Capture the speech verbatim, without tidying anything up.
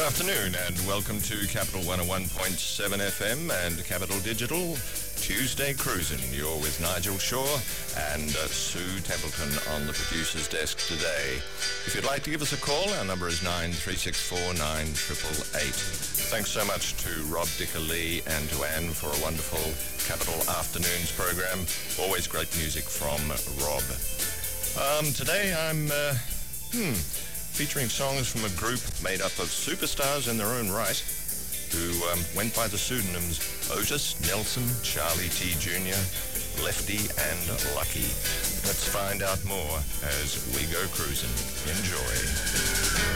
afternoon and welcome to Capital one oh one point seven F M and Capital Digital Tuesday Cruisin'. You're with Nigel Shaw and uh, Sue Templeton on the producer's desk today. If you'd like to give us a call, our number is nine three six four, nine eight eight eight. Thanks so much to Rob Dicker-Lee and to Anne for a wonderful Capital Afternoons program. Always great music from Rob. Um, today I'm... Uh, hmm... featuring songs from a group made up of superstars in their own right who um, went by the pseudonyms Otis, Nelson, Charlie T Junior, Lefty, and Lucky. Let's find out more as we go cruising. Enjoy.